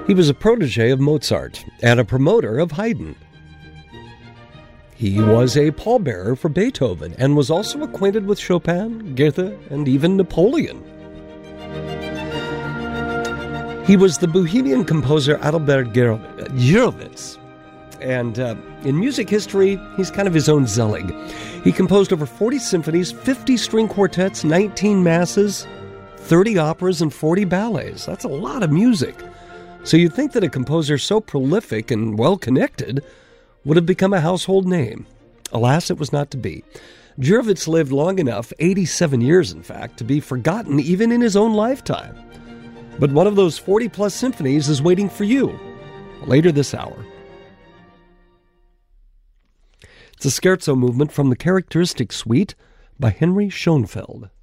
He was a protege of Mozart and a promoter of Haydn. He was a pallbearer for Beethoven and was also acquainted with Chopin, Goethe, and even Napoleon. He was the Bohemian composer Adalbert Gurewitz. And in music history, he's kind of his own Zelig. He composed over 40 symphonies, 50 string quartets, 19 masses, 30 operas, and 40 ballets. That's a lot of music. So you'd think that a composer so prolific and well-connected would have become a household name. Alas, it was not to be. Gurewitz lived long enough, 87 years in fact, to be forgotten even in his own lifetime. But one of those 40-plus symphonies is waiting for you later this hour. It's a scherzo movement from the Characteristic Suite by Henry Schoenfeld.